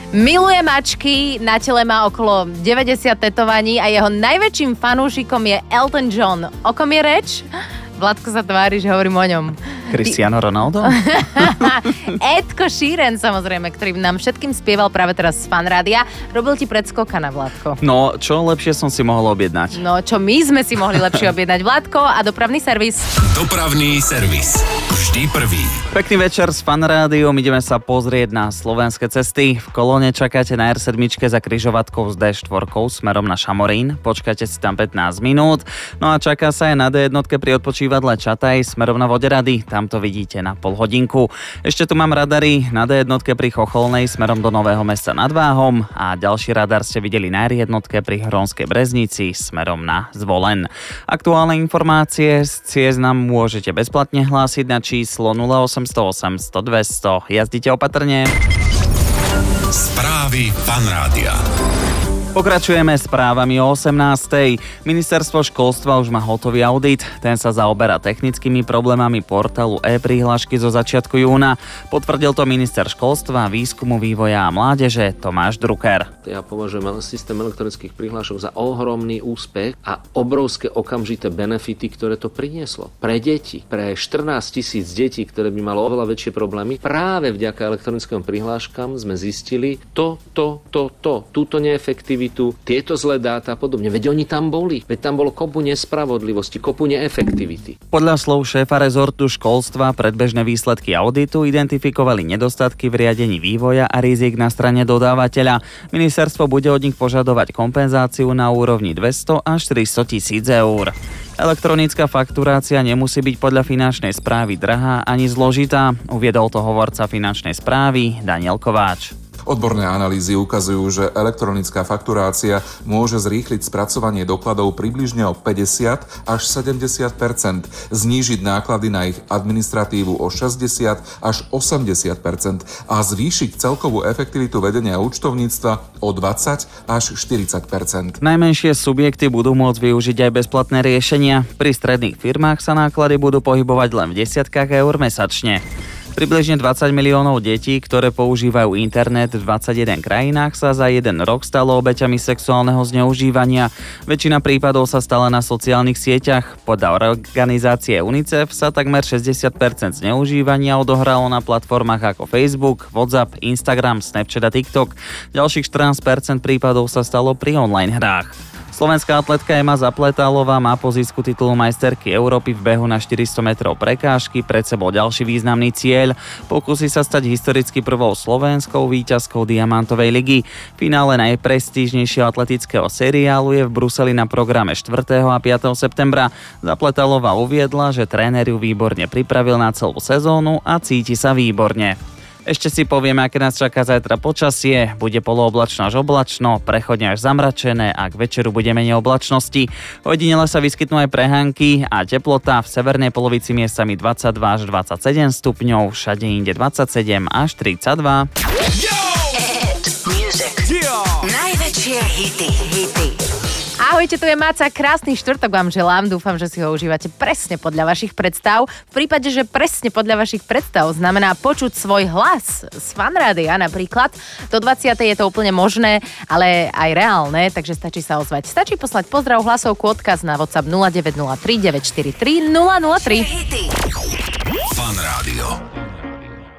Miluje mačky, na tele má okolo 90 tetovaní a jeho najväčším fanúšikom je Elton John. O kom je reč? Vladko sa tvári, že hovorím o ňom. Cristiano Ronaldo? Edko Sheeran, samozrejme, ktorý nám všetkým spieval práve teraz z Fanrádia. Robil ti predskokana, Vladko. No, čo lepšie som si mohol objednať? No, čo my sme si mohli lepšie objednať, Vladko, a dopravný servis. Dopravný servis. Vždy prvý. Pekný večer s Fanrádiom, ideme sa pozrieť na slovenské cesty. V kolóne čakáte na R7 za križovatkou s D4 smerom na Šamorín. Počkajte si tam 15 minút. No a čaká sa aj na D1 pri odpočívadle Čataj smerom na Voderady. Tam to vidíte na pol hodinku. Ešte tu mám radary na D1 pri Chocholnej smerom do Nového Mesta nad Váhom a ďalší radar ste videli na R1 pri Hronskej Breznici smerom na Zvolen. Aktuálne informácie z ciest nám môžete bezplatne hlásiť na číslo 0800 800 200. Jazdite opatrne. Správy Fanrádia. Pokračujeme správami o 18. Ministerstvo školstva už má hotový audit. Ten sa zaoberá technickými problémami portálu e-prihlášky zo začiatku júna. Potvrdil to minister školstva, výskumu, vývoja a mládeže Tomáš Drucker. Ja považujem systém elektronických prihlášok za ohromný úspech a obrovské okamžité benefity, ktoré to prinieslo. Pre deti, pre 14 000 detí, ktoré by malo oveľa väčšie problémy, práve vďaka elektronickým prihláškam sme zistili túto neefektivitu, tieto zlé dáta a podobne. Veď oni tam boli. Veď tam bolo kopu nespravodlivosti, kopu neefektivity. Podľa slov šéfa rezortu školstva predbežné výsledky auditu identifikovali nedostatky v riadení vývoja a rizik na strane dodávateľa. Ministerstvo bude od nich požadovať kompenzáciu na úrovni 200 až 300 tisíc eur. Elektronická fakturácia nemusí byť podľa finančnej správy drahá ani zložitá, uviedol to hovorca finančnej správy Daniel Kováč. Odborné analýzy ukazujú, že elektronická fakturácia môže zrýchliť spracovanie dokladov približne o 50 až 70%, znížiť náklady na ich administratívu o 60 až 80% a zvýšiť celkovú efektivitu vedenia účtovníctva o 20 až 40%. Najmenšie subjekty budú môcť využiť aj bezplatné riešenia. Pri stredných firmách sa náklady budú pohybovať len v desiatkách eur mesačne. Približne 20 miliónov detí, ktoré používajú internet v 21 krajinách, sa za jeden rok stalo obeťami sexuálneho zneužívania. Väčšina prípadov sa stala na sociálnych sieťach. Podľa organizácie UNICEF sa takmer 60% zneužívania odohralo na platformách ako Facebook, WhatsApp, Instagram, Snapchat a TikTok. Ďalších 14% prípadov sa stalo pri online hrách. Slovenská atletka Ema Zapletálová má po zisku titulu majsterky Európy v behu na 400 metrov prekážky pred sebou ďalší významný cieľ. Pokúsi sa stať historicky prvou slovenskou víťazkou Diamantovej ligy. Finále najprestížnejšieho atletického seriálu je v Bruseli na programe 4. a 5. septembra. Zapletálová uviedla, že tréner ju výborne pripravil na celú sezónu a cíti sa výborne. Ešte si povieme, aké nás čaká zajtra počasie. Bude polooblačno až oblačno, prechodne až zamračené a k večeru bude menej oblačnosti. Ojedinele sa vyskytnú aj prehánky a teplota v severnej polovici miestami 22 až 27 stupňov, všade inde 27 až 32. Najväčšie hity. Ahojte, tu je Máca, krásny štvrtok vám želám, dúfam, že si ho užívate presne podľa vašich predstav. V prípade, že presne podľa vašich predstav znamená počuť svoj hlas z Fanrádia napríklad, do 20. je to úplne možné, ale aj reálne, takže stačí sa ozvať. Stačí poslať pozdrav, hlasovku, odkaz na WhatsApp 0903 943 003. Fanrádio.